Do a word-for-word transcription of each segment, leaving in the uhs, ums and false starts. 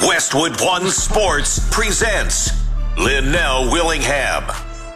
Westwood One Sports presents Linnell Willingham.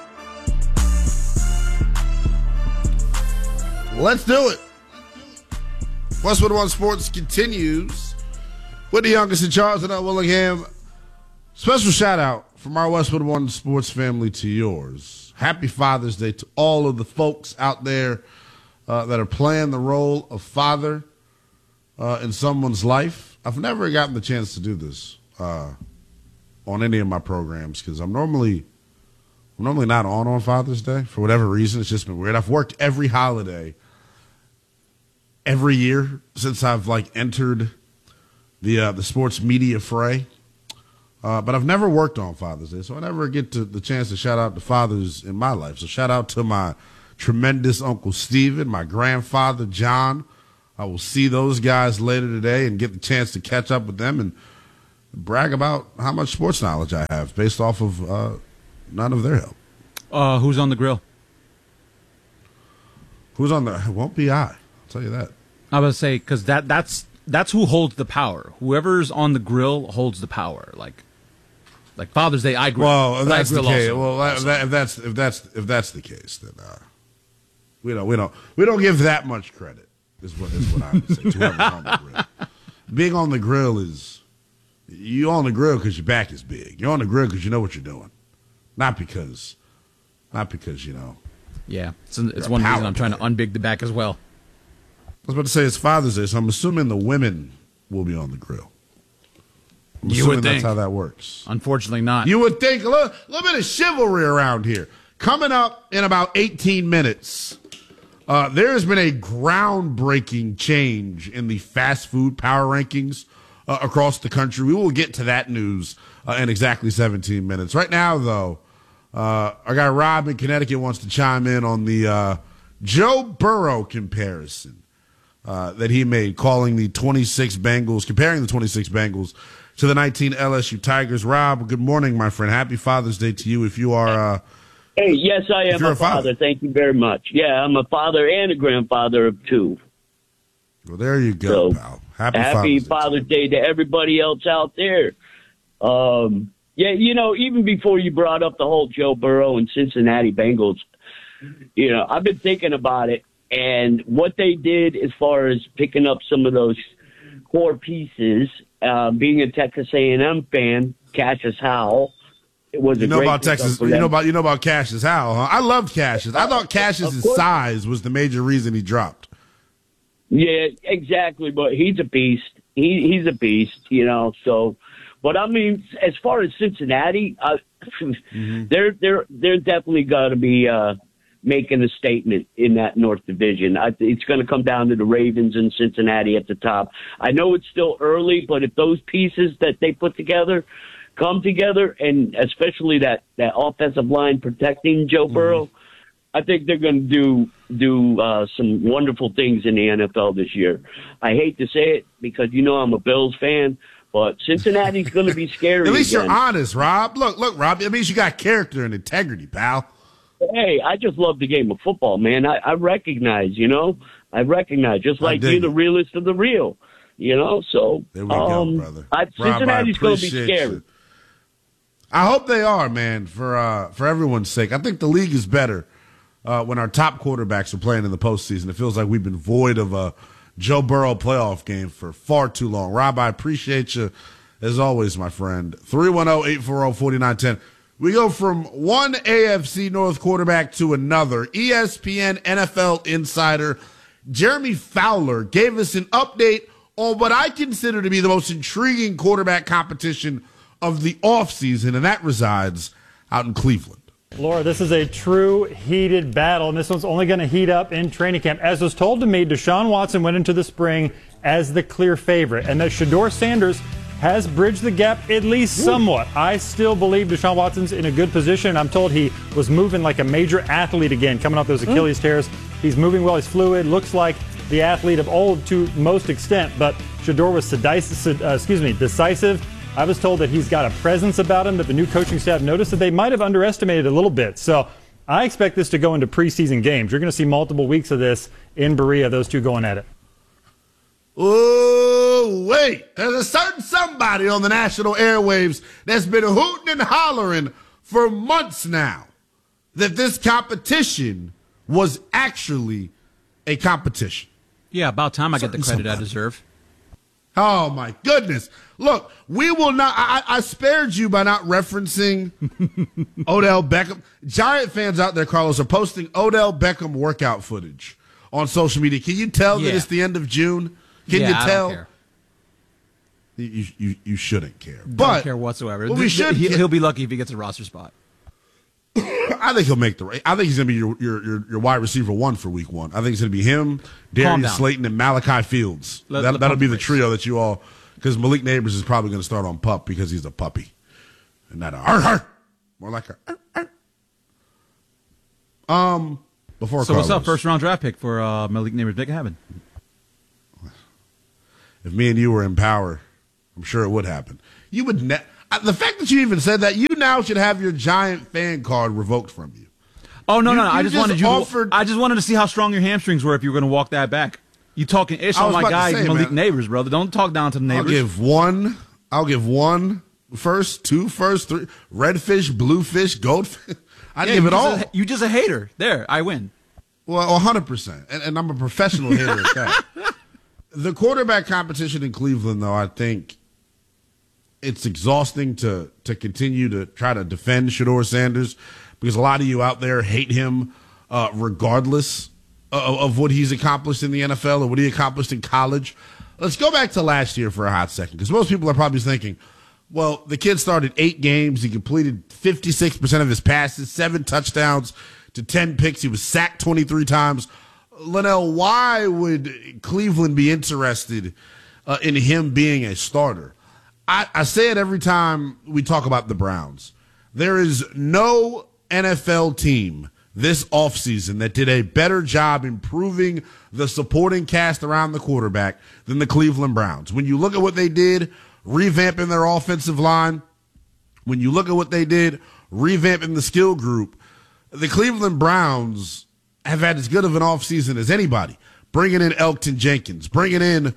Let's do it. Westwood One Sports continues with the youngest in charge, Linnell Willingham. Special shout out from our Westwood One Sports family to yours. Happy Father's Day to all of the folks out there uh, that are playing the role of father uh, in someone's life. I've never gotten the chance to do this uh, on any of my programs because I'm normally I'm normally not on on Father's Day for whatever reason. It's just been weird. I've worked every holiday every year since I've like entered the uh, the sports media fray. Uh, but I've never worked on Father's Day, so I never get to the chance to shout out to fathers in my life. So shout out to my tremendous Uncle Steven, my grandfather John. I will see those guys later today and get the chance to catch up with them and brag about how much sports knowledge I have based off of uh, none of their help. Uh, who's on the grill? Who's on the? It won't be I. I'll tell you that. I was say because that that's that's who holds the power. Whoever's on the grill holds the power. Like. Like Father's Day, I grill. Well, if that's the case, also, well, also. If that's if that's if that's the case, then uh, we don't we don't we don't give that much credit. Is what is what I would say. To whoever's on the grill. Being on the grill is you on the grill because your back is big. You're on the grill because you know what you're doing, not because not because you know. Yeah, it's, it's one reason I'm trying to unbig the back as well. I was about to say it's Father's Day, so I'm assuming the women will be on the grill. I'm you would think that's how that works. Unfortunately not. You would think a little, little bit of chivalry around here. Coming up in about eighteen minutes, uh, there has been a groundbreaking change in the fast food power rankings uh, across the country. We will get to that news uh, in exactly seventeen minutes. Right now, though, uh, our guy Rob in Connecticut wants to chime in on the uh, Joe Burrow comparison uh, that he made, calling the twenty-six Bengals, comparing the twenty-six Bengals to the nineteen L S U Tigers. Rob, good morning, my friend. Happy Father's Day to you if you are uh, Hey, yes, I am a, a father. father. Thank you very much. Yeah, I'm a father and a grandfather of two. Well, there you go, so, pal. Happy, happy Father's, Father's Day, Day to everybody else out there. Um, yeah, you know, even before you brought up the whole Joe Burrow and Cincinnati Bengals, you know, I've been thinking about it and what they did as far as picking up some of those core pieces. Uh, being a Texas A and M fan, Cassius Howell, it was you a know great about Texas. You know about you know about Cassius Howell. Huh? I loved Cassius. I thought Cassius's size was the major reason he dropped. Yeah, exactly. But he's a beast. He he's a beast. You know. So, but I mean, as far as Cincinnati, uh, mm-hmm. they're they're they're definitely got to be uh, making a statement in that North Division. I, it's going to come down to the Ravens and Cincinnati at the top. I know it's still early, but if those pieces that they put together come together, and especially that, that offensive line protecting Joe Burrow, mm-hmm. I think they're going to do do uh, some wonderful things in the N F L this year. I hate to say it because, you know, I'm a Bills fan, but Cincinnati's going to be scary. At least again. You're honest, Rob. Look, look, Rob, it means you got character and integrity, pal. Hey, I just love the game of football, man. I, I recognize, you know, I recognize, just like you're the realest of the real, you know. So there we um, go, brother. I, Cincinnati's going to be scary. You. I hope they are, man, for uh, for everyone's sake. I think the league is better uh, when our top quarterbacks are playing in the postseason. It feels like we've been void of a Joe Burrow playoff game for far too long. Rob, I appreciate you as always, my friend. three one zero, eight four zero, four nine one zero. We go from one A F C North quarterback to another. E S P N N F L insider Jeremy Fowler gave us an update on what I consider to be the most intriguing quarterback competition of the offseason, and that resides out in Cleveland. Laura, this is a true heated battle, and this one's only going to heat up in training camp. As was told to me, Deshaun Watson went into the spring as the clear favorite, and that Shedeur Sanders has bridged the gap at least somewhat. I still believe Deshaun Watson's in a good position. I'm told he was moving like a major athlete again, coming off those Achilles tears. He's moving well. He's fluid. Looks like the athlete of old to most extent, but Shedeur was decisive, uh, excuse me, decisive. I was told that he's got a presence about him that the new coaching staff noticed that they might have underestimated a little bit. So I expect this to go into preseason games. You're going to see multiple weeks of this in Berea, those two going at it. Oh, Oh, wait. There's a certain somebody on the national airwaves that's been hooting and hollering for months now that this competition was actually a competition. Yeah, about time I get the credit I deserve. Oh, my goodness. Look, we will not. I, I spared you by not referencing Odell Beckham. Giant fans out there, Carlos, are posting Odell Beckham workout footage on social media. Can you tell Yeah. that it's the end of June? Can yeah, you I tell? don't care. You, you, you shouldn't care. Don't But care whatsoever. Well, we should. He, he'll be lucky if he gets a roster spot. I think he'll make the. I think he's going to be your, your your your wide receiver one for week one. I think it's going to be him, Calm Darius down. Slayton, and Malachi Fields. Let- that, let that'll pump be the brakes. trio that you all. Because Malik Neighbors is probably going to start on pup because he's a puppy, and not a ar, ar, more like a. Ar, ar. Um. Before So what's Carlos, up? First round draft pick for uh, Malik Neighbors. Make it happen. If me and you were in power, I'm sure it would happen. You would. Ne- the fact that you even said that, you now should have your Giant fan card revoked from you. Oh no, You- no, no! you I just, just wanted you. offered- To, I just wanted to see how strong your hamstrings were if you were going to walk that back. You talking ish I on was my about to guy say, Malik man. Neighbors, brother. Don't talk down to the I'll neighbors. give one. I'll give one first, two first, three. Redfish, bluefish, goldfish. I'd Yeah, give you it just all. A, you just a hater. There, I win. Well, one hundred percent. And, and I'm a professional hitter at that. The quarterback competition in Cleveland, though, I think it's exhausting to, to continue to try to defend Shedeur Sanders because a lot of you out there hate him uh, regardless of, of what he's accomplished in the N F L or what he accomplished in college. Let's go back to last year for a hot second because most people are probably thinking, well, the kid started eight games. He completed fifty-six percent of his passes, seven touchdowns to ten picks. He was sacked twenty-three times. Linnell, why would Cleveland be interested uh, in him being a starter? I, I say it every time we talk about the Browns. There is no N F L team this offseason that did a better job improving the supporting cast around the quarterback than the Cleveland Browns. When you look at what they did, revamping their offensive line, when you look at what they did, revamping the skill group, the Cleveland Browns have had as good of an offseason as anybody. Bringing in Elgton Jenkins, bringing in,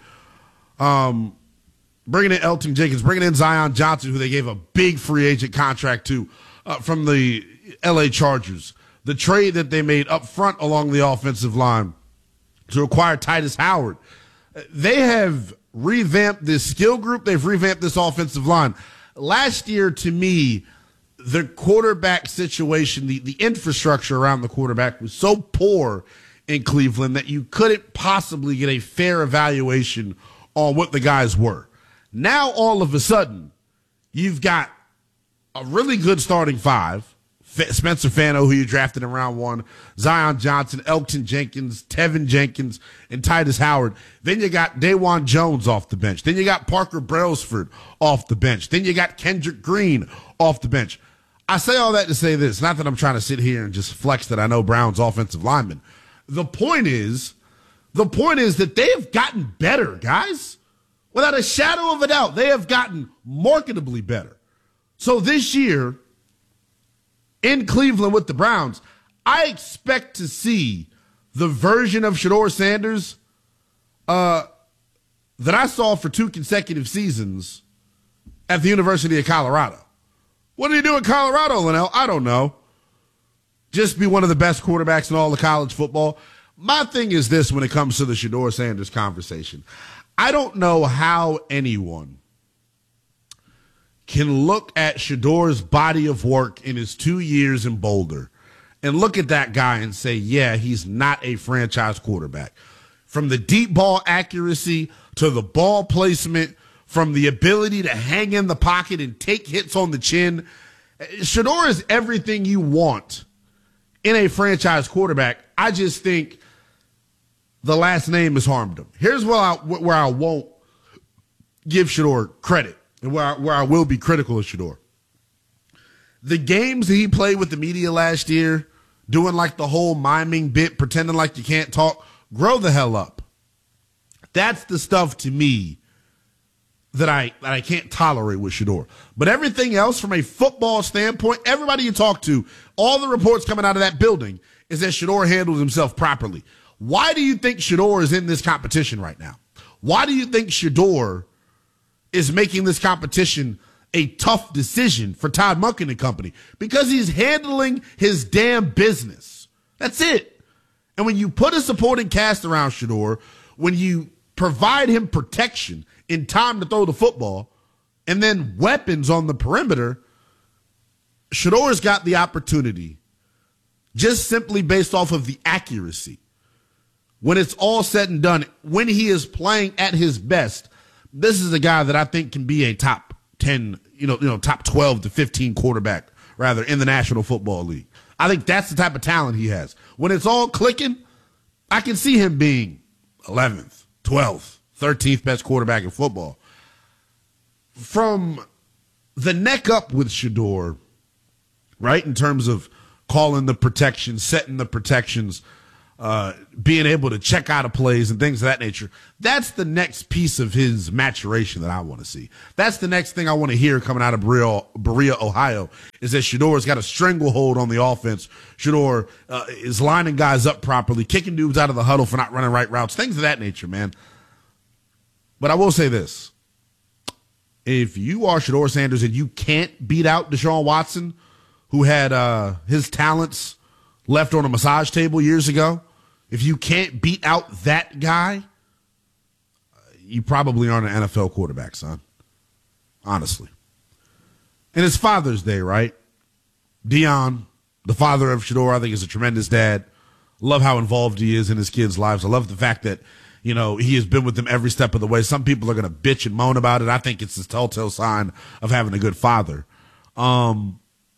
um, bringing in Elgton Jenkins, bringing in Zion Johnson, who they gave a big free agent contract to uh, from the L A Chargers. The trade that they made up front along the offensive line to acquire Titus Howard. They have revamped this skill group. They've revamped this offensive line. Last year, to me, the quarterback situation, the, the infrastructure around the quarterback was so poor in Cleveland that you couldn't possibly get a fair evaluation on what the guys were. Now, all of a sudden, you've got a really good starting five. Spencer Fano, who you drafted in round one, Zion Johnson, Elgton Jenkins, Tevin Jenkins, and Titus Howard. Then you got Dawan Jones off the bench. Then you got Parker Brailsford off the bench. Then you got Kendrick Green off the bench. I say all that to say this, not that I'm trying to sit here and just flex that I know Brown's offensive linemen. The point is, the point is that they have gotten better, guys. Without a shadow of a doubt, they have gotten marketably better. So this year, in Cleveland with the Browns, I expect to see the version of Shedeur Sanders uh, that I saw for two consecutive seasons at the University of Colorado. What did he do in Colorado, Linnell? I don't know. Just be one of the best quarterbacks in all of college football. My thing is this when it comes to the Shedeur Sanders conversation. I don't know how anyone can look at Shedeur's body of work in his two years in Boulder and look at that guy and say, yeah, he's not a franchise quarterback. From the deep ball accuracy to the ball placement, from the ability to hang in the pocket and take hits on the chin, Shedeur is everything you want in a franchise quarterback. I just think the last name has harmed him. Here's where I, where I won't give Shedeur credit. And where I, where I will be critical of Shedeur. The games that he played with the media last year, doing like the whole miming bit, pretending like you can't talk, grow the hell up. That's the stuff to me that I that I can't tolerate with Shedeur. But everything else from a football standpoint, everybody you talk to, all the reports coming out of that building is that Shedeur handles himself properly. Why do you think Shedeur is in this competition right now? Why do you think Shedeur is making this competition a tough decision for Todd Monken and company? Because he's handling his damn business. That's it. And when you put a supporting cast around Shedeur, when you provide him protection in time to throw the football, and then weapons on the perimeter, Shedeur's got the opportunity, just simply based off of the accuracy. When it's all said and done, when he is playing at his best, this is a guy that I think can be a top ten, you know, you know, top twelve to fifteen quarterback, rather, in the National Football League. I think that's the type of talent he has. When it's all clicking, I can see him being eleventh, twelfth, thirteenth best quarterback in football. From the neck up with Shedeur, right, in terms of calling the protections, setting the protections, uh, being able to check out of plays and things of that nature, that's the next piece of his maturation that I want to see. That's the next thing I want to hear coming out of Berea, Berea, Ohio, is that Shedeur's got a stranglehold on the offense. Shedeur uh, is lining guys up properly, kicking dudes out of the huddle for not running right routes, things of that nature, man. But I will say this. If you are Shedeur Sanders and you can't beat out Deshaun Watson, who had uh, his talents left on a massage table years ago, if you can't beat out that guy, you probably aren't an N F L quarterback, son. Honestly. And it's Father's Day, right? Dion, the father of Shedeur, I think is a tremendous dad. Love how involved he is in his kids' lives. I love the fact that, you know, he has been with them every step of the way. Some people are going to bitch and moan about it. I think it's a telltale sign of having a good father. Um,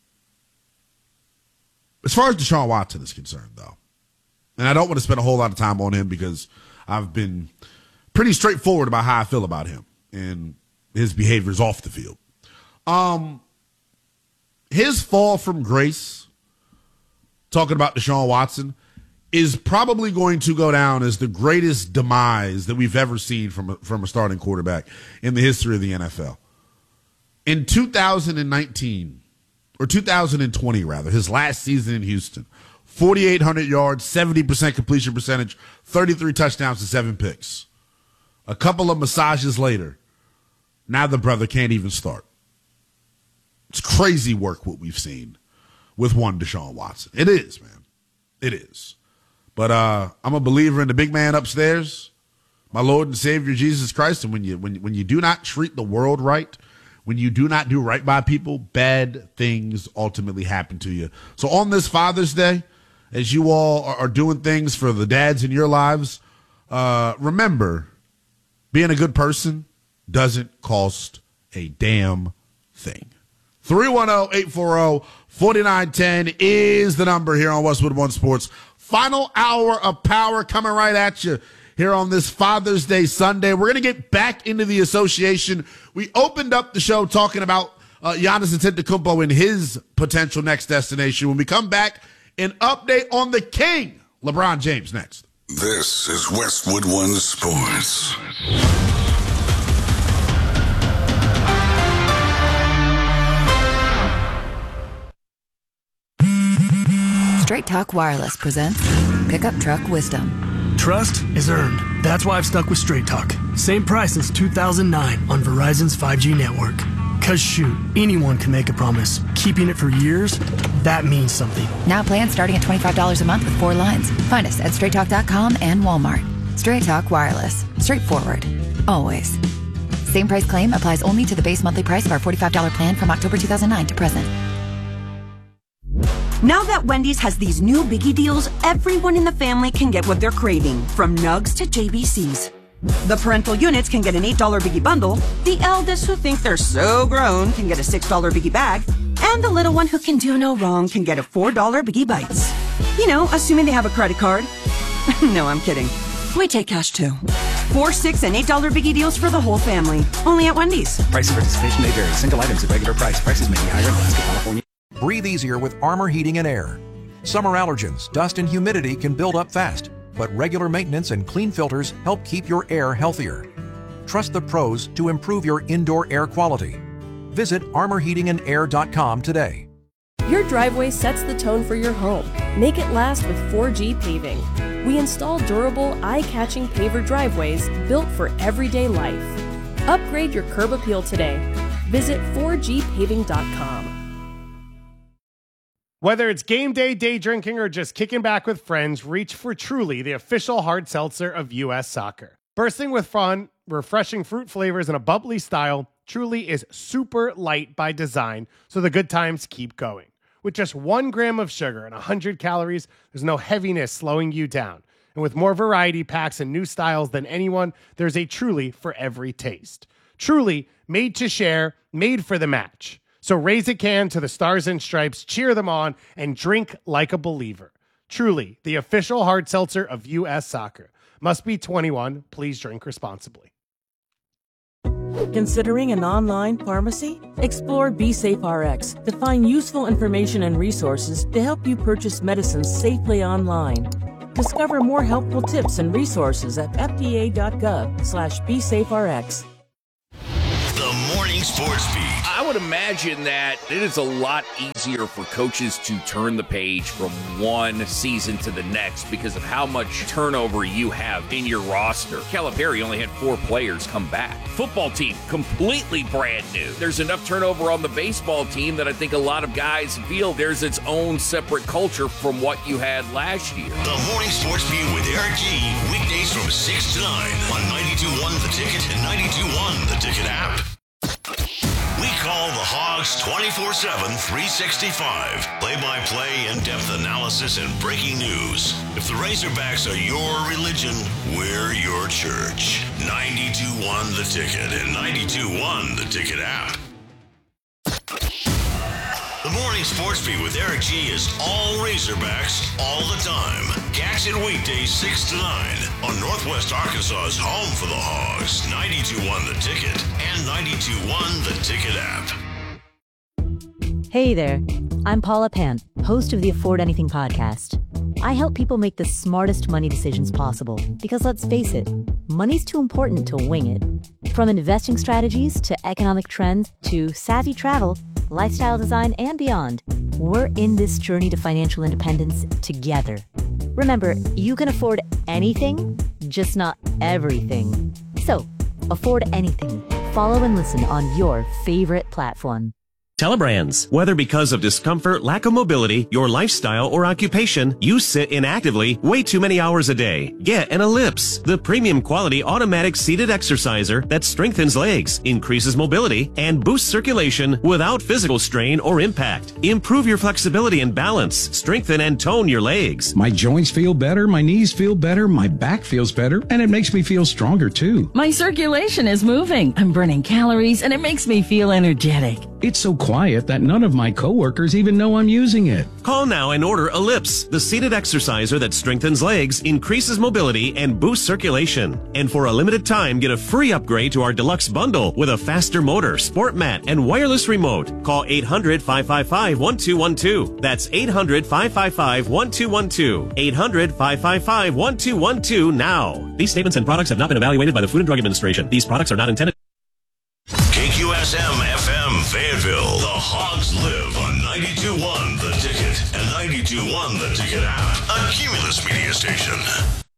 as far as Deshaun Watson is concerned, though, and I don't want to spend a whole lot of time on him because I've been pretty straightforward about how I feel about him and his behaviors off the field. Um, his fall from grace, talking about Deshaun Watson, is probably going to go down as the greatest demise that we've ever seen from a, from a starting quarterback in the history of the N F L. In two thousand nineteen, or two thousand twenty rather, his last season in Houston, forty-eight hundred yards, seventy percent completion percentage, thirty-three touchdowns and seven picks. A couple of massages later, now the brother can't even start. It's crazy work what we've seen with one Deshaun Watson. It is, man. It is. But uh, I'm a believer in the big man upstairs, my Lord and Savior Jesus Christ. And when you when when you do not treat the world right, when you do not do right by people, bad things ultimately happen to you. So on this Father's Day, as you all are, are doing things for the dads in your lives, uh, remember, being a good person doesn't cost a damn thing. three one zero, eight four zero, four nine one zero is the number here on Westwood One Sports. Final hour of power coming right at you here on this Father's Day Sunday. We're going to get back into the association. We opened up the show talking about uh, Giannis Antetokounmpo and his potential next destination. When we come back, an update on the King, LeBron James, next. This is Westwood One Sports. Straight Talk Wireless presents Pickup Truck Wisdom. Trust is earned. That's why I've stuck with Straight Talk. Same price since two thousand nine on Verizon's five G network. Cause shoot, anyone can make a promise. Keeping it for years, that means something. Now plans starting at twenty-five dollars a month with four lines. Find us at straight talk dot com and Walmart. Straight Talk Wireless. Straightforward. Always. Same price claim applies only to the base monthly price of our forty-five dollars plan from October two thousand nine to present. Now that Wendy's has these new biggie deals, everyone in the family can get what they're craving, from nugs to J B Cs. The parental units can get an eight dollar biggie bundle, the eldest who think they're so grown can get a six dollar biggie bag, and the little one who can do no wrong can get a four dollar biggie bites. You know, assuming they have a credit card. No, I'm kidding. We take cash too. Four, six, and eight dollar biggie deals for the whole family. Only at Wendy's. Price and participation may vary. Single items at regular price. Prices may be higher in Alaska, California. Breathe easier with Armor Heating and Air. Summer allergens, dust, and humidity can build up fast, but regular maintenance and clean filters help keep your air healthier. Trust the pros to improve your indoor air quality. Visit armor heating and air dot com today. Your driveway sets the tone for your home. Make it last with four G paving. We install durable, eye-catching paver driveways built for everyday life. Upgrade your curb appeal today. Visit four G paving dot com. Whether it's game day, day drinking, or just kicking back with friends, reach for Truly, the official hard seltzer of U S Soccer. Bursting with fun, refreshing fruit flavors, and a bubbly style, Truly is super light by design, so the good times keep going. With just one gram of sugar and one hundred calories, there's no heaviness slowing you down. And with more variety packs and new styles than anyone, there's a Truly for every taste. Truly, made to share, made for the match. So raise a can to the Stars and Stripes, cheer them on, and drink like a believer. Truly, the official hard seltzer of U S Soccer. Must be twenty-one. Please drink responsibly. Considering an online pharmacy? Explore BeSafeRx to find useful information and resources to help you purchase medicines safely online. Discover more helpful tips and resources at F D A dot gov slash BeSafeRx. The Morning Sports Beat. I would imagine that it is a lot easier for coaches to turn the page from one season to the next because of how much turnover you have in your roster. Calipari only had four players come back. Football team, completely brand new. There's enough turnover on the baseball team that I think a lot of guys feel there's its own separate culture from what you had last year. The Morning Sports Beat with Eric G. Weekdays from six to nine on ninety-two point one The Ticket and ninety-two point one The Ticket app. We call the Hogs twenty-four seven, three sixty-five. Play-by-play, in-depth analysis, and breaking news. If the Razorbacks are your religion, we're your church. ninety-two point one The Ticket and ninety-two point one The Ticket app. The Morning Sports Beat with Eric G is all Razorbacks all the time. Catch it weekdays six to nine on Northwest Arkansas's home for the Hogs, ninety-two point one The Ticket and ninety-two point one The Ticket app. Hey there, I'm Paula Pant, host of the Afford Anything podcast. I help people make the smartest money decisions possible because let's face it, money's too important to wing it. From investing strategies to economic trends to savvy travel, lifestyle design, and beyond, we're in this journey to financial independence together. Remember, you can afford anything, just not everything. So, afford anything. Follow and listen on your favorite platform. Telebrands. Whether because of discomfort, lack of mobility, your lifestyle, or occupation, you sit inactively way too many hours a day. Get an Ellipse, the premium quality automatic seated exerciser that strengthens legs, increases mobility, and boosts circulation without physical strain or impact. Improve your flexibility and balance. Strengthen and tone your legs. My joints feel better, my knees feel better, my back feels better, and it makes me feel stronger too. My circulation is moving. I'm burning calories, and it makes me feel energetic. It's so quiet that none of my coworkers even know I'm using it. Call now and order Ellipse, the seated exerciser that strengthens legs, increases mobility, and boosts circulation. And for a limited time, get a free upgrade to our deluxe bundle with a faster motor, sport mat, and wireless remote. Call eight hundred, five five five, one two one two. That's eight hundred, five five five, one two one two. eight hundred, five five five, one two one two now. These statements and products have not been evaluated by the Food and Drug Administration. These products are not intended. K Q S M F M Fayetteville. The Hogs live on ninety-two point one The Ticket and ninety-two point one The Ticket app. A Cumulus media station.